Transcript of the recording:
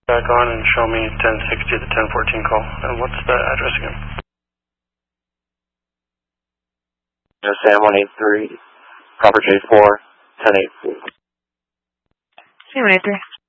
back on and show me 1060 to 1014 call. And what's the address again? Sam 183, Proper J4, 1084. Sam 183.